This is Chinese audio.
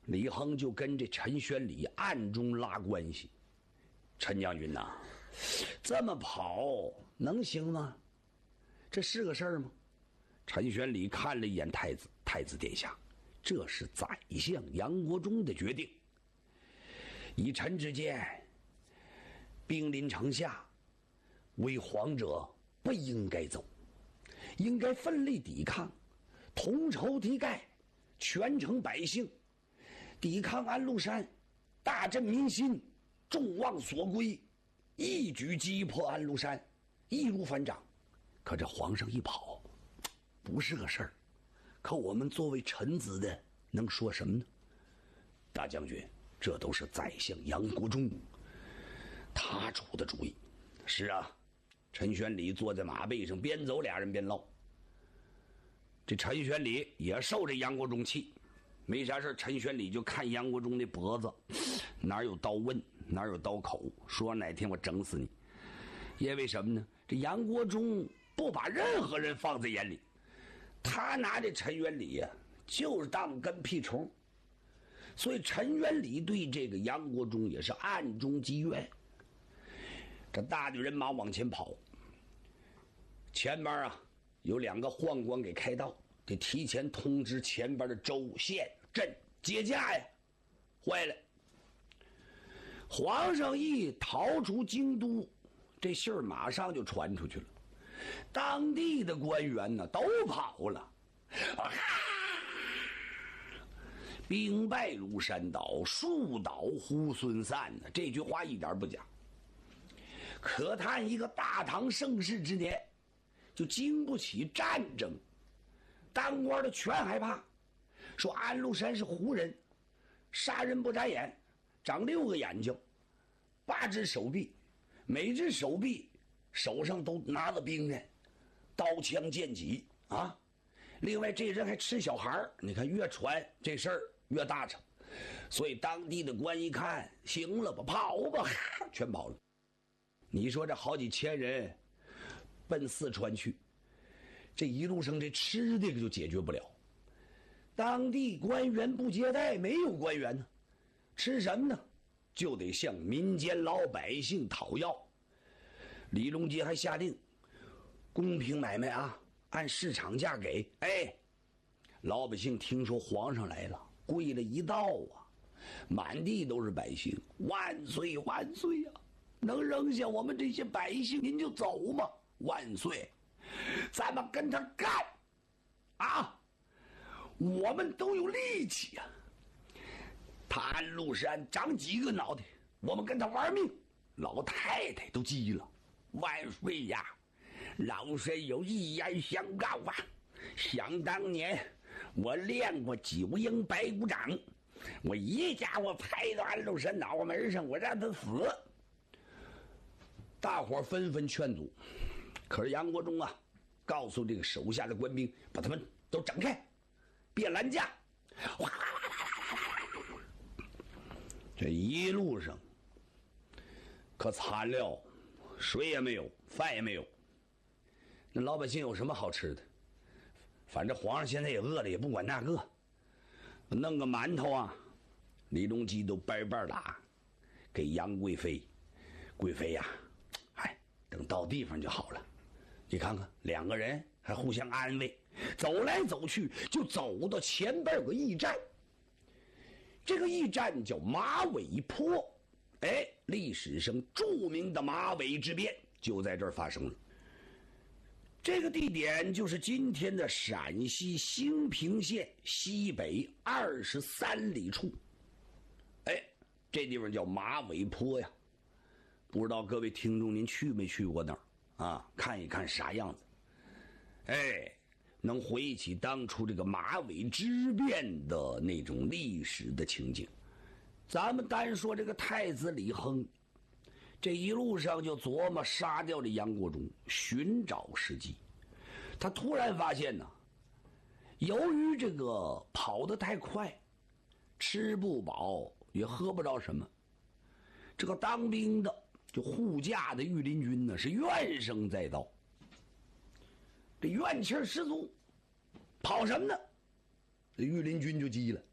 李亨就跟这陈玄礼暗中拉关系。陈将军呐，这么跑能行吗？这是个事儿吗？陈玄礼看了一眼太子，太子殿下，这是宰相杨国忠的决定。以臣之见，兵临城下，为皇者不应该走，应该奋力抵抗，同仇敌忾，全城百姓抵抗安禄山，大振民心，众望所归，一举击破安禄山，易如反掌。可这皇上一跑，不是个事儿。可我们作为臣子的，能说什么呢？大将军，这都是宰相杨国忠他出的主意。是啊，陈玄礼坐在马背上，边走俩人边唠。这陈玄礼也受这杨国忠气，没啥事，陈玄礼就看杨国忠那脖子，哪有刀问，哪有刀口，说哪天我整死你。因为什么呢？这杨国忠不把任何人放在眼里，他拿这陈元礼呀，就是当跟屁虫。所以陈元礼对这个杨国忠也是暗中积怨。这大队人马往前跑，前边啊有2个宦官给开道，得提前通知前边的州县镇接驾呀。坏了，皇上一逃出京都，这信儿马上就传出去了，当地的官员呢都跑了。兵败如山倒，树倒猢狲散呢，这句话一点不假。可叹一个大唐盛世之年，就经不起战争，当官的全害怕，说安禄山是胡人，杀人不眨眼，长6个眼睛，8只手臂，每只手臂手上都拿着兵刃，刀枪剑戟啊。另外这人还吃小孩，你看越传这事儿越大成。所以当地的官一看，行了吧，跑吧，全跑了。你说这好几千人奔四川去，这一路上这吃的就解决不了，当地官员不接待，没有官员呢，吃什么呢？就得向民间老百姓讨要。李隆基还下令公平买卖啊，按市场价给。老百姓听说皇上来了，跪了一道啊，满地都是百姓，万岁万岁啊！能扔下我们这些百姓您就走吗？万岁，咱们跟他干啊！我们都有力气啊！他安禄山长几个脑袋，我们跟他玩命。老太太都急了，万岁呀，老身有一言相告啊！想当年我练过9阴白骨掌，我一家伙拍到安禄山脑门上，我让他死。大伙纷纷劝阻，可是杨国忠啊，告诉这个手下的官兵，把他们都整开，别拦架。这一路上可惨了，水也没有，饭也没有。那老百姓有什么好吃的？反正皇上现在也饿了，也不管那个，弄个馒头啊，李隆基都掰打给杨贵妃。贵妃呀，等到地方就好了。你看看2个人还互相安慰，走来走去就走到前边有个驿站，这个驿站叫马尾坡。历史上著名的马尾之变就在这儿发生了。这个地点就是今天的陕西兴平县西北23里处。这地方叫马尾坡呀。不知道各位听众您去没去过那儿啊？看一看啥样子。能回忆起当初这个马尾之变的那种历史的情景。咱们单说这个太子李亨，这一路上就琢磨杀掉这杨国忠，寻找时机。他突然发现呢，由于这个跑得太快，吃不饱也喝不着什么，这个当兵的就护驾的御林军呢是怨声载道，这怨气十足，跑什么呢？这御林军就急了，